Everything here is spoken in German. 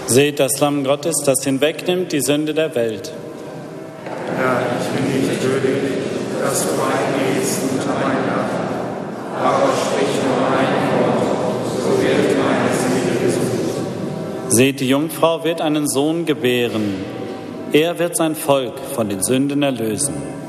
Seht das Lamm Gottes, das hinwegnimmt die Sünde der Welt. Herr, ich bin nicht würdig, dass du eingehst unter mein Dach, aber sprich nur ein Wort, so wird meine Seele gesund. Seht, die Jungfrau wird einen Sohn gebären. Er wird sein Volk von den Sünden erlösen.